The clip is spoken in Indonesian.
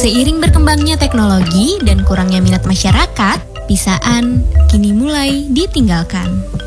Seiring berkembangnya teknologi dan kurangnya minat masyarakat, pisaan kini mulai ditinggalkan.